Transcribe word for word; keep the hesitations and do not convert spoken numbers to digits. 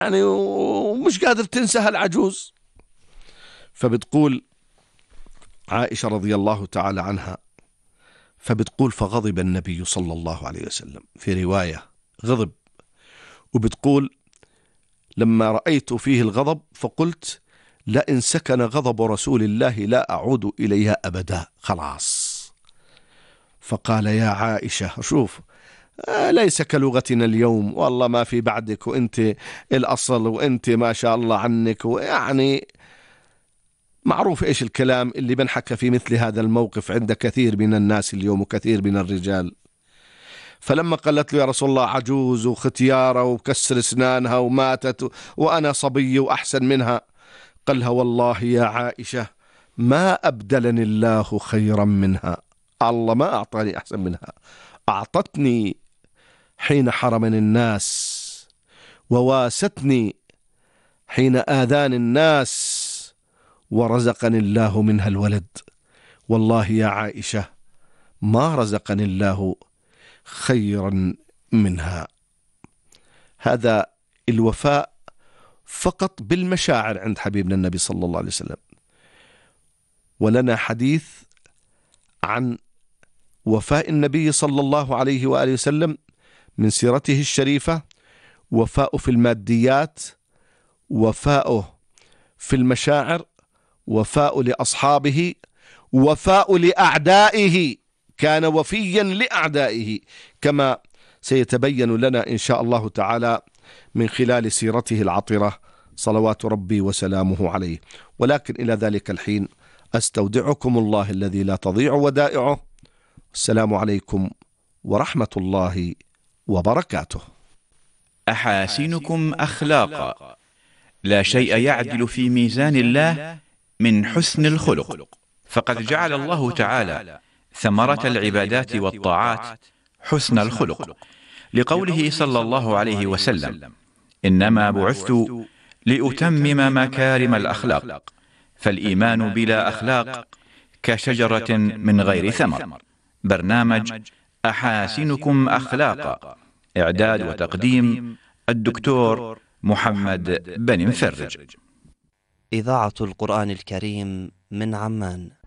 يعني ومش قادر تنسى هالعجوز. فبتقول عائشة رضي الله تعالى عنها، فبتقول فغضب النبي صلى الله عليه وسلم، في رواية غضب، وبتقول لما رأيت فيه الغضب فقلت لئن سكن غضب رسول الله لا أعود إليها أبدا، خلاص. فقال يا عائشة شوف، آه ليس كلغتنا اليوم، والله ما في بعدك، وانت الأصل، وانت ما شاء الله عنك، ويعني معروف إيش الكلام اللي بنحكى في مثل هذا الموقف عند كثير من الناس اليوم وكثير من الرجال. فلما قالت له يا رسول الله عجوز وختيارة وكسر اسنانها وماتت وأنا صبي وأحسن منها، قالها والله يا عائشة ما أبدلني الله خيرا منها، الله ما أعطاني أحسن منها، أعطتني حين حرمني الناس، وواستني حين آذاني الناس، ورزقني الله منها الولد، والله يا عائشة ما رزقني الله خيرا منها. هذا الوفاء فقط بالمشاعر عند حبيبنا النبي صلى الله عليه وسلم. ولنا حديث عن وفاء النبي صلى الله عليه وآله وسلم من سيرته الشريفة، وفاء في الماديات، وفاء في المشاعر، وفاء لأصحابه، وفاء لأعدائه، كان وفيا لأعدائه كما سيتبين لنا إن شاء الله تعالى من خلال سيرته العطرة صلوات ربي وسلامه عليه. ولكن إلى ذلك الحين أستودعكم الله الذي لا تضيع ودائعه. السلام عليكم ورحمة الله وبركاته. أحاسنكم أخلاقا، لا شيء يعدل في ميزان الله من حسن الخلق، فقد جعل الله تعالى ثمرة العبادات والطاعات حسن الخلق، لقوله صلى الله عليه وسلم إنما بعثت لأتمم مكارم الأخلاق، فالإيمان بلا أخلاق كشجرة من غير ثمر. برنامج أحاسنكم أخلاقا، إعداد وتقديم الدكتور محمد بن مفرج. إذاعة القرآن الكريم من عمان.